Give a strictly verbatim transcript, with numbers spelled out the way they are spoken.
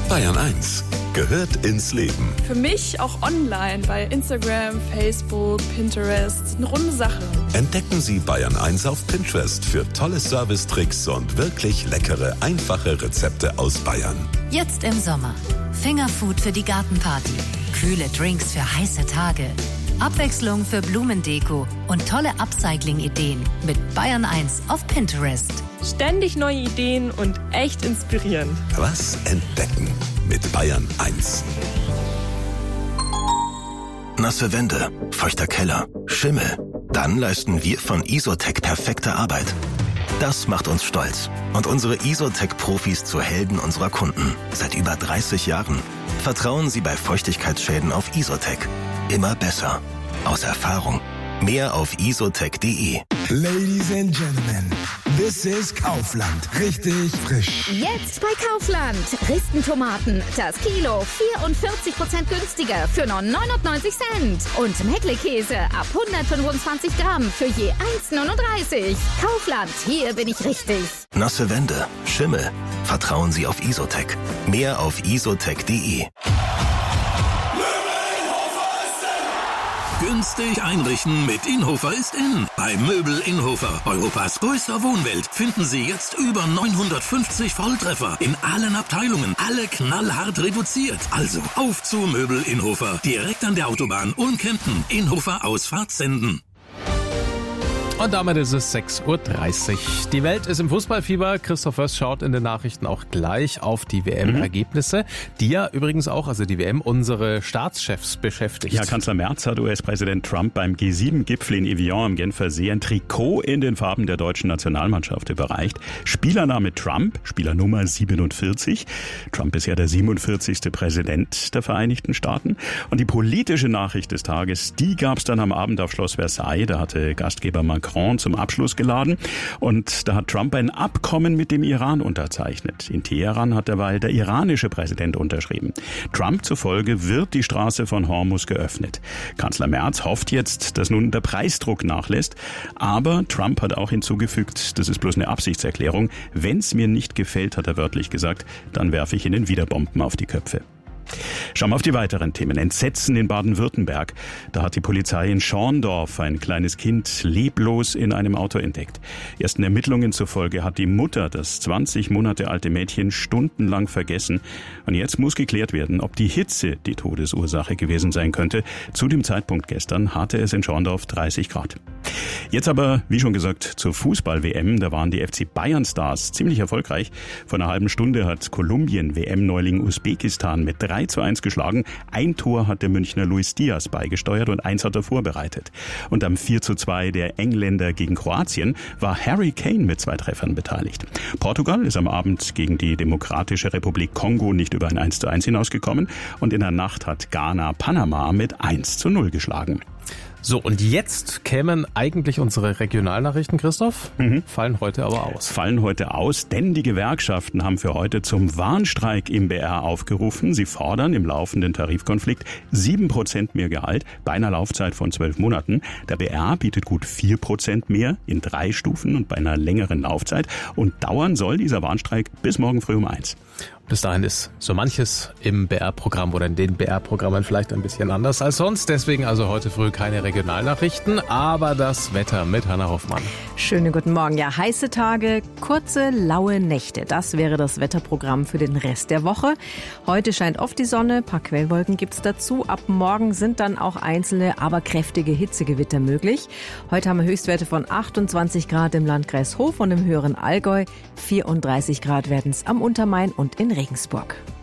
Bayern eins gehört ins Leben. Für mich auch online bei Instagram, Facebook, Pinterest. Eine runde Sache. Entdecken Sie Bayern eins auf Pinterest für tolle Servicetricks und wirklich leckere, einfache Rezepte aus Bayern. Jetzt im Sommer. Fingerfood für die Gartenparty. Kühle Drinks für heiße Tage. Abwechslung für Blumendeko und tolle Upcycling-Ideen mit Bayern eins auf Pinterest. Ständig neue Ideen und echt inspirierend. Was entdecken mit Bayern eins. Nasse Wände, feuchter Keller, Schimmel. Dann leisten wir von Isotec perfekte Arbeit. Das macht uns stolz und unsere Isotec-Profis zu Helden unserer Kunden. Seit über dreißig Jahren. Vertrauen Sie bei Feuchtigkeitsschäden auf Isotec. Immer besser. Aus Erfahrung. Mehr auf isotec punkt de. Ladies and Gentlemen, this is Kaufland. Richtig frisch. Jetzt bei Kaufland. Ristentomaten. Das Kilo vierundvierzig Prozent günstiger für nur neunundneunzig Cent. Und Meckle-Käse ab hundertfünfundzwanzig Gramm für je eins neununddreißig. Kaufland, hier bin ich richtig. Nasse Wände, Schimmel. Vertrauen Sie auf Isotec. Mehr auf isotec punkt de. Günstig einrichten mit Inhofer ist in. Bei Möbel Inhofer, Europas größter Wohnwelt, finden Sie jetzt über neunhundertfünfzig Volltreffer in allen Abteilungen. Alle knallhart reduziert. Also auf zu Möbel Inhofer. Direkt an der Autobahn Ulm-Kempten. Inhofer Ausfahrt Senden. Und damit ist es sechs Uhr dreißig. Die Welt ist im Fußballfieber. Christoph Wöss schaut in den Nachrichten auch gleich auf die W M-Ergebnisse, die ja übrigens auch, also die W M, unsere Staatschefs beschäftigt. Ja, Kanzler Merz hat U S-Präsident Trump beim G sieben Gipfel in Evian am Genfer See ein Trikot in den Farben der deutschen Nationalmannschaft überreicht. Spielername Trump, Spielernummer siebenundvierzig. Trump ist ja der siebenundvierzigste Präsident der Vereinigten Staaten. Und die politische Nachricht des Tages, die gab es dann am Abend auf Schloss Versailles. Da hatte Gastgeber Macron zum Abschluss geladen. Und da hat Trump ein Abkommen mit dem Iran unterzeichnet. In Teheran hat derweil der iranische Präsident unterschrieben. Trump zufolge wird die Straße von Hormuz geöffnet. Kanzler Merz hofft jetzt, dass nun der Preisdruck nachlässt. Aber Trump hat auch hinzugefügt, das ist bloß eine Absichtserklärung. Wenn's mir nicht gefällt, hat er wörtlich gesagt, dann werfe ich Ihnen wieder Bomben auf die Köpfe. Schauen wir auf die weiteren Themen. Entsetzen in Baden-Württemberg. Da hat die Polizei in Schorndorf ein kleines Kind leblos in einem Auto entdeckt. Ersten Ermittlungen zufolge hat die Mutter das zwanzig Monate alte Mädchen stundenlang vergessen. Und jetzt muss geklärt werden, ob die Hitze die Todesursache gewesen sein könnte. Zu dem Zeitpunkt gestern hatte es in Schorndorf dreißig Grad. Jetzt aber, wie schon gesagt, zur Fußball-W M. Da waren die F C Bayern-Stars ziemlich erfolgreich. Vor einer halben Stunde hat Kolumbien W M-Neuling Usbekistan mit drei zu eins geschlagen. Ein Tor hat der Münchner Luis Diaz beigesteuert und eins hat er vorbereitet. Und am vier zu zwei der Engländer gegen Kroatien war Harry Kane mit zwei Treffern beteiligt. Portugal ist am Abend gegen die Demokratische Republik Kongo nicht über ein eins zu eins hinausgekommen und in der Nacht hat Ghana Panama mit eins zu null geschlagen. So, und jetzt kämen eigentlich unsere Regionalnachrichten, Christoph, mhm. fallen heute aber aus. Fallen heute aus, denn die Gewerkschaften haben für heute zum Warnstreik im B R aufgerufen. Sie fordern im laufenden Tarifkonflikt sieben Prozent mehr Gehalt bei einer Laufzeit von zwölf Monaten. Der B R bietet gut vier Prozent mehr in drei Stufen und bei einer längeren Laufzeit. Und dauern soll dieser Warnstreik bis morgen früh um eins. Bis dahin ist so manches im B R-Programm oder in den B R-Programmen vielleicht ein bisschen anders als sonst. Deswegen also heute früh keine Regionalnachrichten, aber das Wetter mit Hanna Hoffmann. Schönen guten Morgen. Ja, heiße Tage, kurze, laue Nächte. Das wäre das Wetterprogramm für den Rest der Woche. Heute scheint oft die Sonne, ein paar Quellwolken gibt's dazu. Ab morgen sind dann auch einzelne, aber kräftige Hitzegewitter möglich. Heute haben wir Höchstwerte von achtundzwanzig Grad im Landkreis Hof und im höheren Allgäu. vierunddreißig Grad werden es am Untermain und in Regensburg.